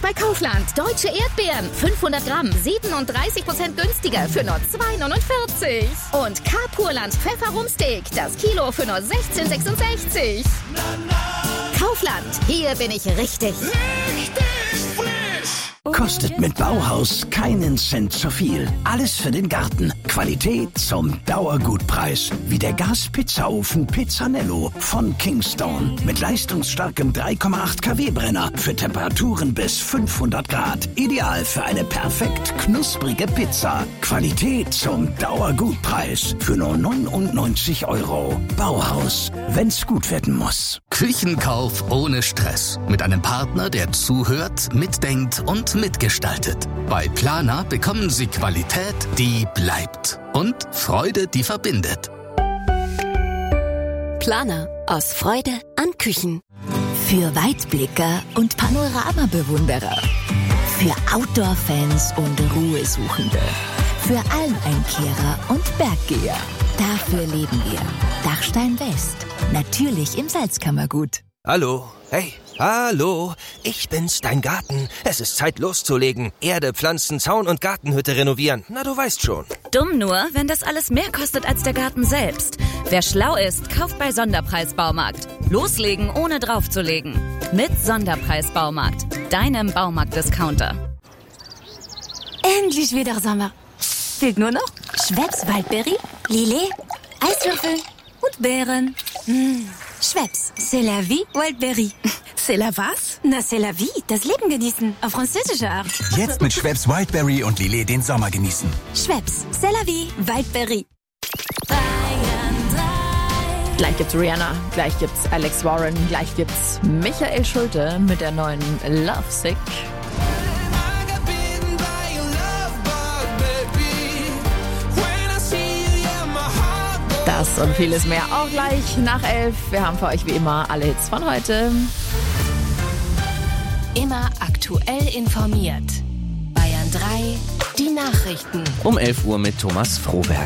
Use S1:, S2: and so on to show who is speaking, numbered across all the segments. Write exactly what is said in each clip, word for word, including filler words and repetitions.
S1: bei Kaufland. Deutsche Erdbeeren. fünfhundert Gramm. siebenunddreißig Prozent günstiger für nur zwei neunundvierzig. Und K-Purland Pfefferumsteak. Das Kilo für nur sechzehn sechsundsechzig. Kaufland. Hier bin ich richtig.
S2: Richtig frisch.
S3: Kostet mit Bauhaus keinen Cent zu viel. Alles für den Garten. Qualität zum Dauergutpreis. Wie der Gas-Pizzaofen Pizzanello von Kingstone. Mit leistungsstarkem drei Komma acht Kilowatt Brenner für Temperaturen bis fünfhundert Grad. Ideal für eine perfekt knusprige Pizza. Qualität zum Dauergutpreis. Für nur neunundneunzig Euro. Bauhaus. Wenn's gut werden muss.
S4: Küchenkauf ohne Stress. Mit einem Partner, der zuhört, mitdenkt und mitgestaltet. Bei Planer bekommen Sie Qualität, die bleibt. Und Freude, die verbindet.
S5: Planer. Aus Freude an Küchen. Für Weitblicker und Panoramabewunderer. Für Outdoor-Fans und Ruhesuchende. Für Almeinkehrer und Berggeher. Dafür leben wir. Dachstein West. Natürlich im Salzkammergut.
S6: Hallo, hey, hallo, ich bin's, dein Garten. Es ist Zeit loszulegen. Erde, Pflanzen, Zaun und Gartenhütte renovieren. Na, du weißt schon.
S7: Dumm nur, wenn das alles mehr kostet als der Garten selbst. Wer schlau ist, kauft bei Sonderpreis Baumarkt. Loslegen, ohne draufzulegen. Mit Sonderpreis Baumarkt. Deinem Baumarkt-Discounter.
S5: Endlich wieder Sommer. Fehlt nur noch Schweppes Waldbeere, Lillet, Eiswürfel und Beeren. Mmh. Schweppes, c'est la vie, Wildberry.
S8: C'est la was?
S5: Na, c'est la vie, das Leben genießen, auf französische Art.
S9: Jetzt mit Schweppes Wildberry und Lillet den Sommer genießen.
S5: Schweppes, c'est la vie, Wildberry.
S8: Gleich gibt's Rihanna, gleich gibt's Alex Warren, gleich gibt's Michael Schulte mit der neuen Lovesick. Das und vieles mehr auch gleich nach elf. Wir haben für euch wie immer alle Hits von heute.
S5: Immer aktuell informiert. Bayern drei, die Nachrichten.
S10: Um elf Uhr mit Thomas Frohberg.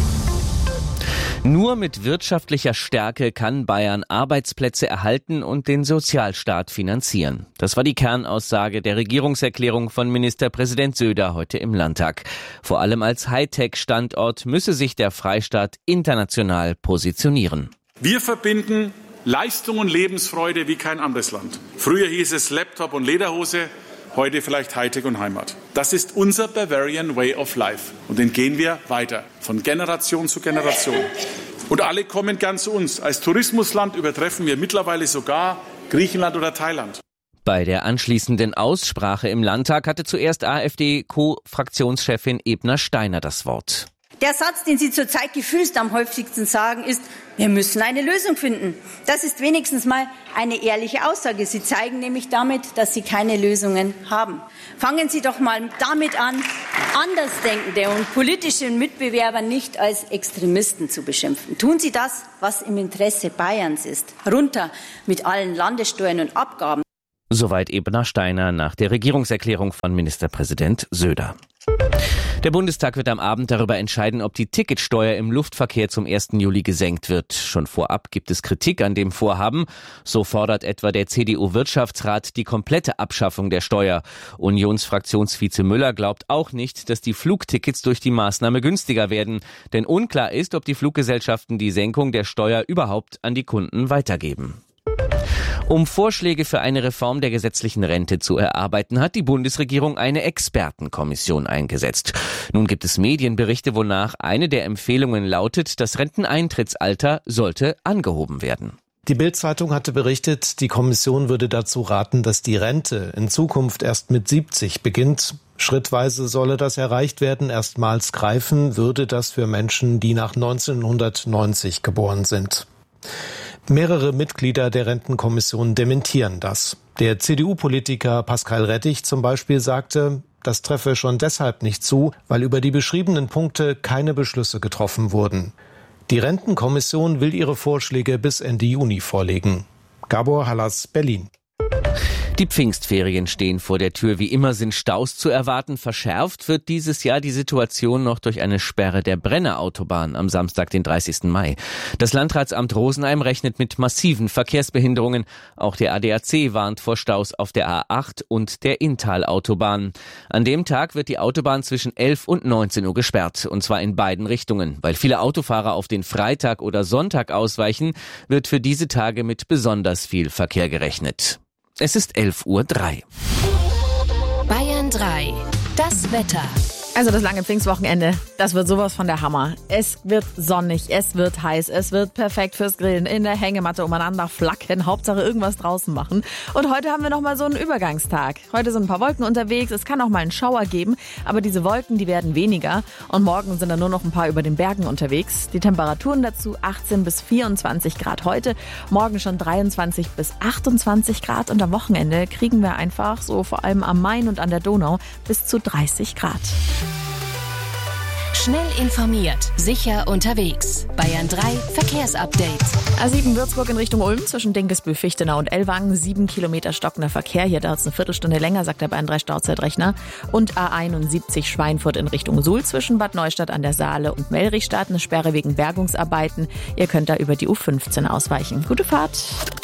S10: Nur mit wirtschaftlicher Stärke kann Bayern Arbeitsplätze erhalten und den Sozialstaat finanzieren. Das war die Kernaussage der Regierungserklärung von Ministerpräsident Söder heute im Landtag. Vor allem als Hightech-Standort müsse sich der Freistaat international positionieren.
S11: Wir verbinden Leistung und Lebensfreude wie kein anderes Land. Früher hieß es Laptop und Lederhose, heute vielleicht Hightech und Heimat. Das ist unser Bavarian Way of Life. Und den gehen wir weiter, von Generation zu Generation. Und alle kommen gern zu uns. Als Tourismusland übertreffen wir mittlerweile sogar Griechenland oder Thailand.
S10: Bei der anschließenden Aussprache im Landtag hatte zuerst AfD-Co-Fraktionschefin Ebner-Steiner das Wort.
S12: Der Satz, den Sie zurzeit gefühlst am häufigsten sagen, ist, wir müssen eine Lösung finden. Das ist wenigstens mal eine ehrliche Aussage. Sie zeigen nämlich damit, dass Sie keine Lösungen haben. Fangen Sie doch mal damit an, Andersdenkende und politische Mitbewerber nicht als Extremisten zu beschimpfen. Tun Sie das, was im Interesse Bayerns ist. Runter mit allen Landessteuern und Abgaben.
S10: Soweit Ebner-Steiner nach der Regierungserklärung von Ministerpräsident Söder. Der Bundestag wird am Abend darüber entscheiden, ob die Ticketsteuer im Luftverkehr zum ersten Juli gesenkt wird. Schon vorab gibt es Kritik an dem Vorhaben. So fordert etwa der C D U-Wirtschaftsrat die komplette Abschaffung der Steuer. Unionsfraktionsvize Müller glaubt auch nicht, dass die Flugtickets durch die Maßnahme günstiger werden. Denn unklar ist, ob die Fluggesellschaften die Senkung der Steuer überhaupt an die Kunden weitergeben. Um Vorschläge für eine Reform der gesetzlichen Rente zu erarbeiten, hat die Bundesregierung eine Expertenkommission eingesetzt. Nun gibt es Medienberichte, wonach eine der Empfehlungen lautet, das Renteneintrittsalter sollte angehoben werden.
S13: Die Bild-Zeitung hatte berichtet, die Kommission würde dazu raten, dass die Rente in Zukunft erst mit siebzig beginnt. Schrittweise solle das erreicht werden. Erstmals greifen würde das für Menschen, die nach neunzehnhundertneunzig geboren sind. Mehrere Mitglieder der Rentenkommission dementieren das. Der C D U-Politiker Pascal Rettich zum Beispiel sagte, das treffe schon deshalb nicht zu, weil über die beschriebenen Punkte keine Beschlüsse getroffen wurden. Die Rentenkommission will ihre Vorschläge bis Ende Juni vorlegen. Gabor Hallas, Berlin.
S10: Die Pfingstferien stehen vor der Tür. Wie immer sind Staus zu erwarten. Verschärft wird dieses Jahr die Situation noch durch eine Sperre der Brennerautobahn am Samstag, den dreißigsten Mai. Das Landratsamt Rosenheim rechnet mit massiven Verkehrsbehinderungen. Auch der A D A C warnt vor Staus auf der A acht und der Inntal-Autobahn. An dem Tag wird die Autobahn zwischen elf und neunzehn Uhr gesperrt, und zwar in beiden Richtungen. Weil viele Autofahrer auf den Freitag oder Sonntag ausweichen, wird für diese Tage mit besonders viel Verkehr gerechnet. Es ist elf Uhr drei.
S1: Bayern drei. Das Wetter.
S8: Also das lange Pfingstwochenende, das wird sowas von der Hammer. Es wird sonnig, es wird heiß, es wird perfekt fürs Grillen, in der Hängematte umeinander flacken, Hauptsache irgendwas draußen machen. Und heute haben wir nochmal so einen Übergangstag. Heute sind ein paar Wolken unterwegs, es kann auch mal einen Schauer geben, aber diese Wolken, die werden weniger. Und morgen sind dann nur noch ein paar über den Bergen unterwegs. Die Temperaturen dazu achtzehn bis vierundzwanzig Grad heute, morgen schon dreiundzwanzig bis achtundzwanzig Grad. Und am Wochenende kriegen wir einfach, so vor allem am Main und an der Donau, bis zu dreißig Grad.
S1: Schnell informiert, sicher unterwegs. Bayern drei Verkehrsupdate.
S8: A sieben Würzburg in Richtung Ulm zwischen Dinkelsbühl, Fichtenau und Ellwangen. Sieben Kilometer stockender Verkehr. Hier dauert es eine Viertelstunde länger, sagt der Bayern drei Stauzeitrechner. Und A einundsiebzig Schweinfurt in Richtung Suhl zwischen Bad Neustadt an der Saale und Melrichstadt. Eine Sperre wegen Bergungsarbeiten. Ihr könnt da über die U fünfzehn ausweichen. Gute Fahrt.